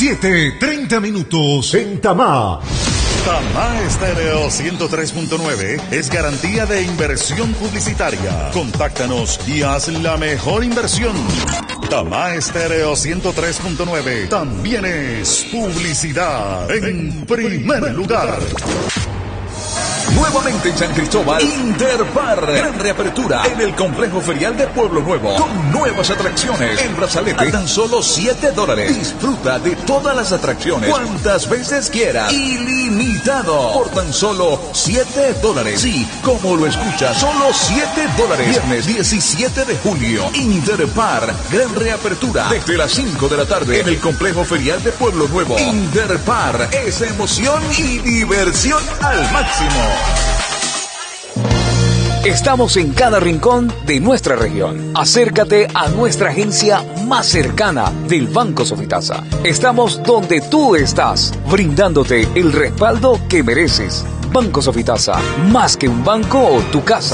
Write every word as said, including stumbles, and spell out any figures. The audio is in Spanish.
siete treinta minutos en Tamá. Tamá Estéreo ciento tres punto nueve es garantía de inversión publicitaria. Contáctanos y haz la mejor inversión. Tamá Estéreo ciento tres punto nueve también es publicidad en primer lugar. Nuevamente en San Cristóbal, Interpar, gran reapertura en el complejo ferial de Pueblo Nuevo, con nuevas atracciones en brazalete a tan solo siete dólares. Disfruta de todas las atracciones cuantas veces quieras, ilimitado, por tan solo siete dólares. Sí, como lo escuchas, solo siete dólares. Viernes diecisiete de julio, Interpar, gran reapertura desde las cinco de la tarde en el complejo ferial de Pueblo Nuevo. Interpar es emoción y diversión al máximo. Estamos en cada rincón de nuestra región. Acércate a nuestra agencia más cercana del Banco Sofitasa. Estamos donde tú estás, brindándote el respaldo que mereces. Banco Sofitasa, más que un banco o tu casa.